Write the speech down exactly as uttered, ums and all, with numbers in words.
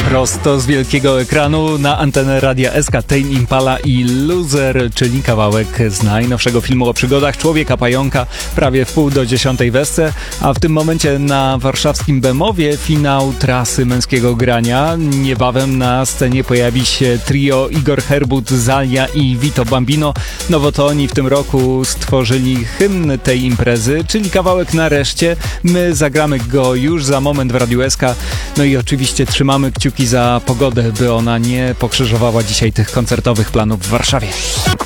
Prosto z wielkiego ekranu na antenę Radia S K Tame Impala i Loser, czyli kawałek z najnowszego filmu o przygodach Człowieka Pająka, prawie w pół do dziesiątej wesce, a w tym momencie na warszawskim Bemowie finał trasy męskiego grania. Niebawem na scenie pojawi się trio Igor Herbut, Zalia i Vito Bambino. No bo to oni w tym roku stworzyli hymn tej imprezy, czyli kawałek Nareszcie. My zagramy go już za moment w Radiu S K. No i oczywiście trzymamy kciuki za pogodę, by ona nie pokrzyżowała dzisiaj tych koncertowych planów w Warszawie.